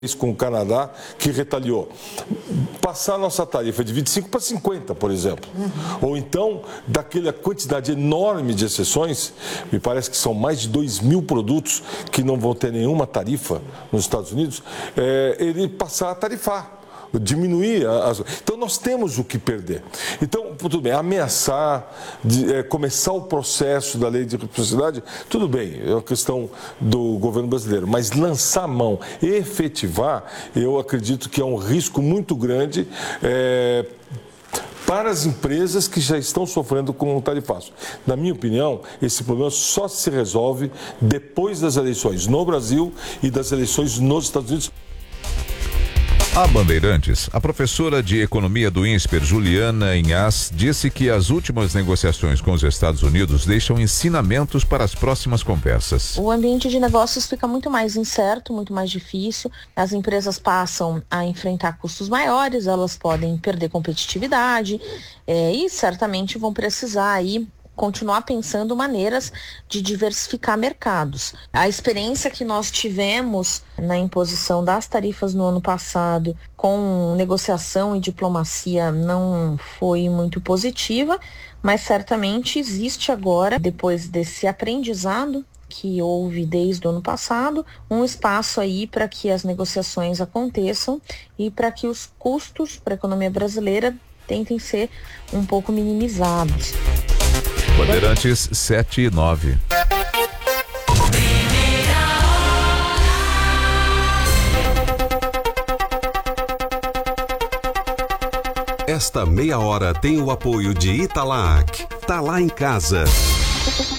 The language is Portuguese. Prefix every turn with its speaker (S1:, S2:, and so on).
S1: com o Canadá, que retaliou. Passar a nossa tarifa de 25 para 50, por exemplo. Ou então, daquela quantidade enorme de exceções, me parece que são mais de 2.000 produtos que não vão ter nenhuma tarifa nos Estados Unidos, ele passar a tarifar. Diminuir as... Então nós temos o que perder. Então, tudo bem, ameaçar, começar o processo da lei de reciprocidade, tudo bem, é uma questão do governo brasileiro, mas lançar a mão e efetivar, eu acredito que é um risco muito grande para as empresas que já estão sofrendo com o tarifaço. Na minha opinião, esse problema só se resolve depois das eleições no Brasil e das eleições nos Estados Unidos.
S2: A Bandeirantes, a professora de economia do INSPER, Juliana Inhas, disse que as últimas negociações com os Estados Unidos deixam ensinamentos para as próximas conversas.
S3: O ambiente de negócios fica muito mais incerto, muito mais difícil. As empresas passam a enfrentar custos maiores, elas podem perder competitividade e certamente vão precisar aí continuar pensando maneiras de diversificar mercados. A experiência que nós tivemos na imposição das tarifas no ano passado com negociação e diplomacia não foi muito positiva, mas certamente existe agora, depois desse aprendizado que houve desde o ano passado, um espaço aí para que as negociações aconteçam e para que os custos para a economia brasileira tentem ser um pouco minimizados.
S2: Bandeirantes 7 e 9.
S4: Esta meia hora tem o apoio de Italac. Tá lá em casa.